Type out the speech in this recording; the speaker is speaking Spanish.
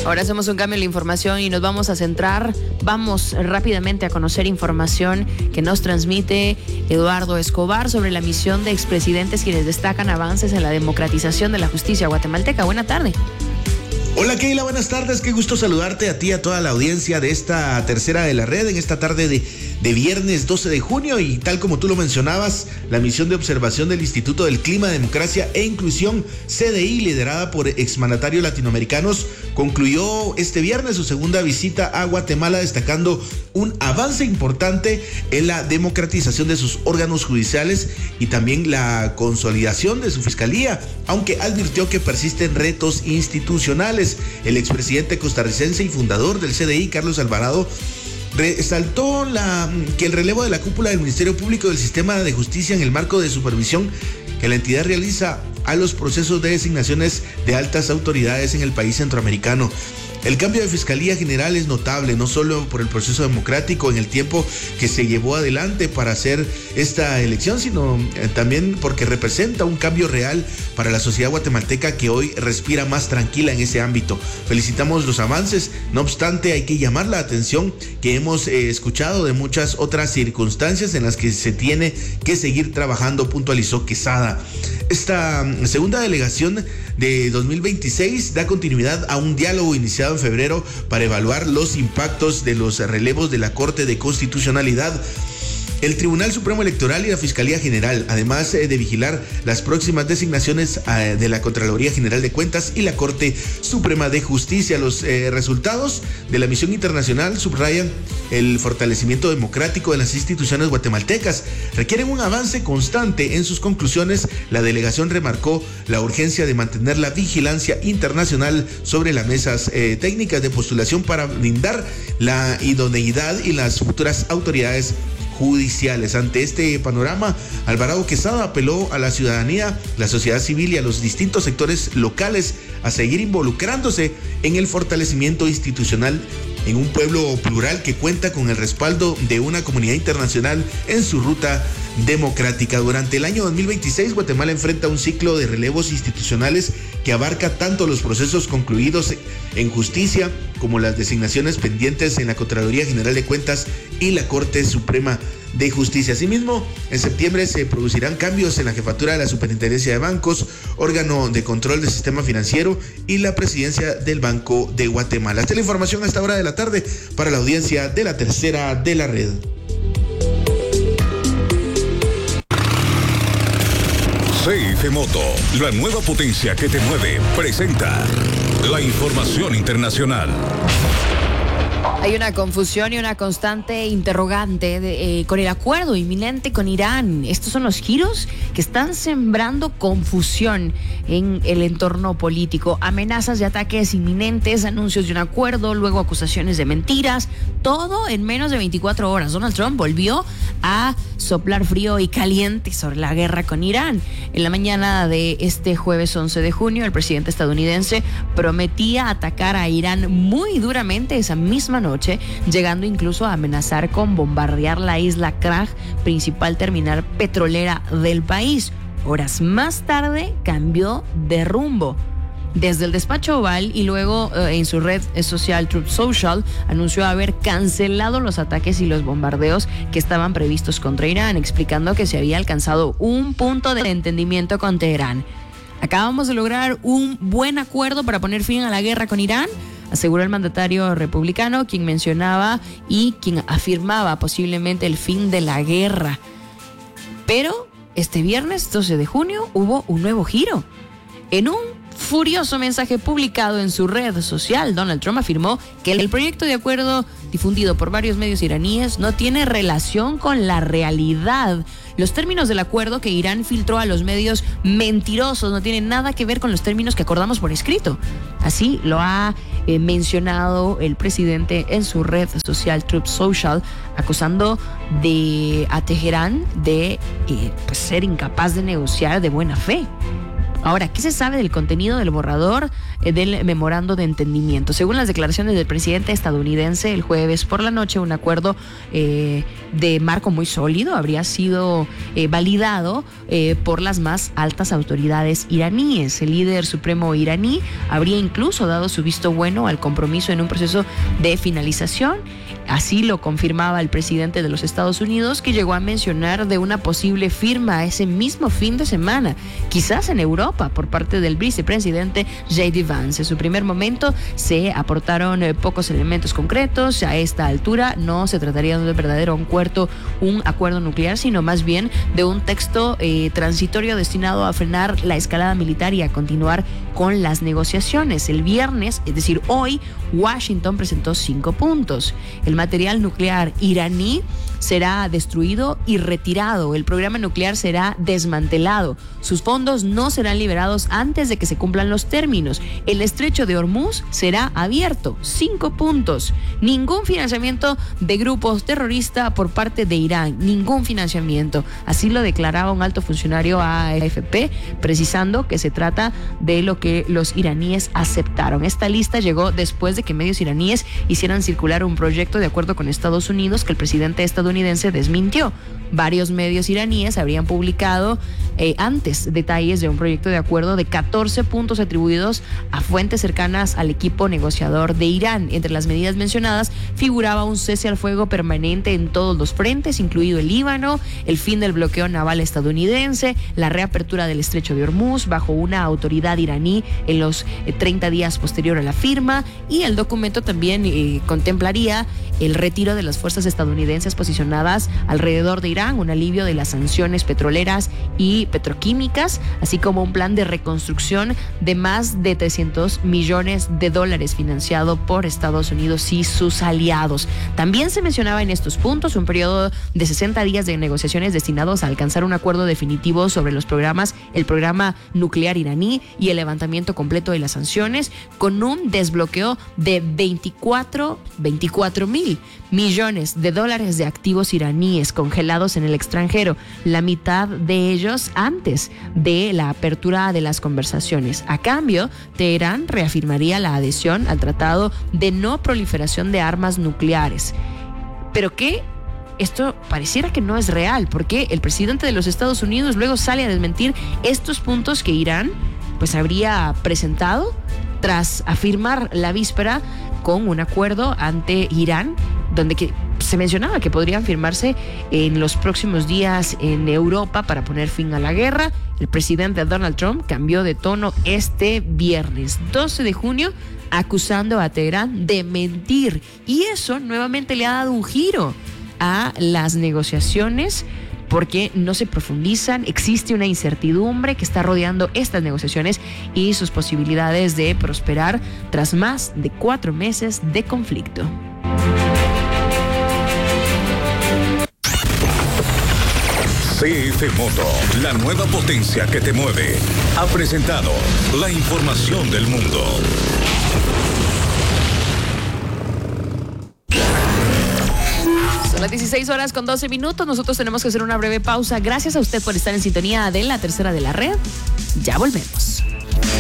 Ahora hacemos un cambio en la información y nos vamos a centrar, vamos rápidamente a conocer información que nos transmite Eduardo Escobar sobre la misión de expresidentes quienes destacan avances en la democratización de la justicia guatemalteca. Buena tarde. Hola Keila, buenas tardes, qué gusto saludarte a ti, a toda la audiencia de esta tercera de la red en esta tarde de viernes 12 de junio y tal como tú lo mencionabas, la misión de observación del Instituto del Clima, Democracia e Inclusión, CDI, liderada por exmandatarios latinoamericanos, concluyó este viernes su segunda visita a Guatemala, destacando un avance importante en la democratización de sus órganos judiciales y también la consolidación de su fiscalía, aunque advirtió que persisten retos institucionales. El expresidente costarricense y fundador del CDI, Carlos Alvarado, resaltó que el relevo de la cúpula del Ministerio Público del Sistema de Justicia en el marco de supervisión que la entidad realiza a los procesos de designaciones de altas autoridades en el país centroamericano. El cambio de Fiscalía General es notable, no solo por el proceso democrático en el tiempo que se llevó adelante para hacer esta elección, sino también porque representa un cambio real para la sociedad guatemalteca que hoy respira más tranquila en ese ámbito. Felicitamos los avances, no obstante hay que llamar la atención que hemos escuchado de muchas otras circunstancias en las que se tiene que seguir trabajando, puntualizó Quesada. Esta segunda delegación de 2026 da continuidad a un diálogo iniciado en febrero para evaluar los impactos de los relevos de la Corte de Constitucionalidad, el Tribunal Supremo Electoral y la Fiscalía General, además de vigilar las próximas designaciones de la Contraloría General de Cuentas y la Corte Suprema de Justicia. Los resultados de la misión internacional subrayan el fortalecimiento democrático de las instituciones guatemaltecas. Requieren un avance constante en sus conclusiones. La delegación remarcó la urgencia de mantener la vigilancia internacional sobre las mesas técnicas de postulación para blindar la idoneidad y las futuras autoridades judiciales. Ante este panorama, Alvarado Quesada apeló a la ciudadanía, la sociedad civil y a los distintos sectores locales a seguir involucrándose en el fortalecimiento institucional en un pueblo plural que cuenta con el respaldo de una comunidad internacional en su ruta democrática. Durante el año 2026, Guatemala enfrenta un ciclo de relevos institucionales que abarca tanto los procesos concluidos en justicia como las designaciones pendientes en la Contraloría General de Cuentas y la Corte Suprema de Justicia. Asimismo, en septiembre se producirán cambios en la jefatura de la Superintendencia de Bancos, órgano de control del sistema financiero y la presidencia del Banco de Guatemala. Esta es la información a esta hora de la tarde para la audiencia de la tercera de la red. CF Moto, la nueva potencia que te mueve, presenta la información internacional. Hay una confusión y una constante interrogante con el acuerdo inminente con Irán. Estos son los giros que están sembrando confusión en el entorno político. Amenazas de ataques inminentes, anuncios de un acuerdo, luego acusaciones de mentiras, todo en menos de 24 horas. Donald Trump volvió a soplar frío y caliente sobre la guerra con Irán. En la mañana de este jueves 11 de junio, el presidente estadounidense prometía atacar a Irán muy duramente esa misma noche, llegando incluso a amenazar con bombardear la isla Krag, principal terminal petrolera del país. Horas más tarde cambió de rumbo. Desde el despacho Oval y luego en su red social Truth Social anunció haber cancelado los ataques y los bombardeos que estaban previstos contra Irán, explicando que se había alcanzado un punto de entendimiento con Teherán. Acabamos de lograr un buen acuerdo para poner fin a la guerra con Irán, aseguró el mandatario republicano, quien mencionaba y quien afirmaba posiblemente el fin de la guerra. Pero este viernes 12 de junio hubo un nuevo giro. En un furioso mensaje publicado en su red social, Donald Trump afirmó que el proyecto de acuerdo difundido por varios medios iraníes no tiene relación con la realidad. Los términos del acuerdo que Irán filtró a los medios mentirosos no tienen nada que ver con los términos que acordamos por escrito. Así lo ha mencionado el presidente en su red social Truth Social, acusando a Teherán de ser incapaz de negociar de buena fe. Ahora, ¿qué se sabe del contenido del borrador del memorando de entendimiento? Según las declaraciones del presidente estadounidense el jueves por la noche, un acuerdo de marco muy sólido habría sido validado por las más altas autoridades iraníes. El líder supremo iraní habría incluso dado su visto bueno al compromiso en un proceso de finalización. Así lo confirmaba el presidente de los Estados Unidos, que llegó a mencionar de una posible firma ese mismo fin de semana, quizás en Europa, por parte del vicepresidente J.D. Vance. En su primer momento se aportaron pocos elementos concretos. A esta altura no se trataría de un verdadero un acuerdo nuclear, sino más bien de un texto transitorio destinado a frenar la escalada militar y a continuar con las negociaciones. El viernes, es decir, hoy, Washington presentó 5 puntos. El material nuclear iraní será destruido y retirado. El programa nuclear será desmantelado. Sus fondos no serán liberados antes de que se cumplan los términos. El estrecho de Hormuz será abierto. 5 puntos. Ningún financiamiento de grupos terroristas por parte de Irán. Ningún financiamiento. Así lo declaraba un alto funcionario a AFP, precisando que se trata de lo que los iraníes aceptaron. Esta lista llegó después de que medios iraníes hicieran circular un proyecto de acuerdo con Estados Unidos que el presidente estadounidense desmintió. Varios medios iraníes habrían publicado antes detalles de un proyecto de acuerdo de 14 puntos atribuidos a fuentes cercanas al equipo negociador de Irán. Entre las medidas mencionadas figuraba un cese al fuego permanente en todos los frentes, incluido el Líbano, el fin del bloqueo naval estadounidense, la reapertura del estrecho de Hormuz bajo una autoridad iraní en los 30 días posterior a la firma, y el documento también contemplaría el retiro de las fuerzas estadounidenses posicionadas alrededor de Irán, un alivio de las sanciones petroleras y petroquímicas, así como un plan de reconstrucción de más de $300 millones financiado por Estados Unidos y sus aliados. También se mencionaba en estos puntos un periodo de 60 días de negociaciones destinados a alcanzar un acuerdo definitivo sobre el programa nuclear iraní y el levantamiento completo de las sanciones, con un desbloqueo de 24.000 millones de dólares de activos iraníes congelados en el extranjero, la mitad de ellos antes de la apertura de las conversaciones. A cambio, Teherán reafirmaría la adhesión al Tratado de No Proliferación de Armas Nucleares. Pero que esto pareciera que no es real, porque el presidente de los Estados Unidos luego sale a desmentir estos puntos que Irán pues habría presentado tras afirmar la víspera con un acuerdo ante Irán, donde se mencionaba que podrían firmarse en los próximos días en Europa para poner fin a la guerra. El presidente Donald Trump cambió de tono este viernes 12 de junio, acusando a Teherán de mentir, y eso nuevamente le ha dado un giro a las negociaciones, porque no se profundizan. Existe una incertidumbre que está rodeando estas negociaciones y sus posibilidades de prosperar tras más de 4 meses de conflicto. CF Moto, la nueva potencia que te mueve, ha presentado la información del mundo. Son las 16:12. Nosotros tenemos que hacer una breve pausa. Gracias a usted por estar en sintonía de La Tercera de la Red. Ya volvemos.